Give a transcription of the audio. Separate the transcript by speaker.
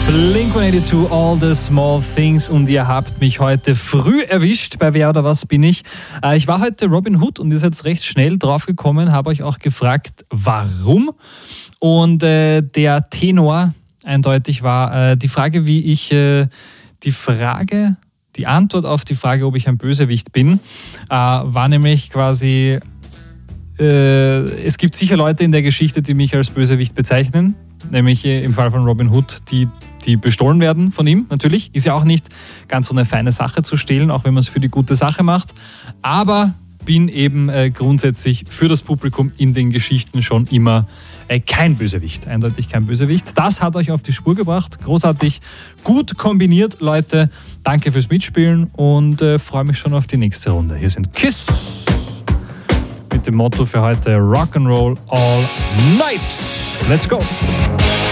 Speaker 1: Blink-182, All the Small Things, und ihr habt mich heute früh erwischt bei Wer oder was bin ich. Ich war heute Robin Hood und ihr seid recht schnell draufgekommen, habe euch auch gefragt, warum. Und der Tenor eindeutig war die Frage, die Antwort auf die Frage, ob ich ein Bösewicht bin, war nämlich quasi, es gibt sicher Leute in der Geschichte, die mich als Bösewicht bezeichnen, nämlich im Fall von Robin Hood, die bestohlen werden von ihm, natürlich. Ist ja auch nicht ganz so eine feine Sache zu stehlen, auch wenn man es für die gute Sache macht. Aber bin eben grundsätzlich für das Publikum in den Geschichten schon immer kein Bösewicht. Eindeutig kein Bösewicht. Das hat euch auf die Spur gebracht. Großartig. Gut kombiniert, Leute. Danke fürs Mitspielen und freue mich schon auf die nächste Runde. Hier sind KISS mit dem Motto für heute Rock'n'Roll All Night. Let's go!